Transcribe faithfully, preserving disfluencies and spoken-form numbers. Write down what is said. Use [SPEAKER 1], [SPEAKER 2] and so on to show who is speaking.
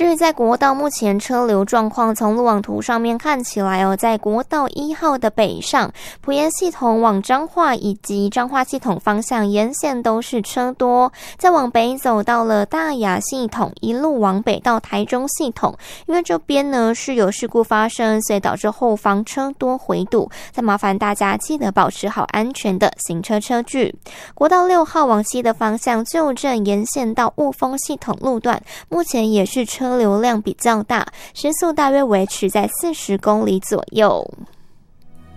[SPEAKER 1] 至于在国道目前车流状况，从路网图上面看起来哦，在国道一号的北上，埔盐系统往彰化以及彰化系统方向沿线都是车多。再往北走到了大雅系统，一路往北到台中系统，因为这边呢是有事故发生，所以导致后方车多回堵。再麻烦大家记得保持好安全的行车车距。国道六号往西的方向，旧镇沿线到雾峰系统路段，目前也是车流量比较大，时速大约维持在四十公里左右。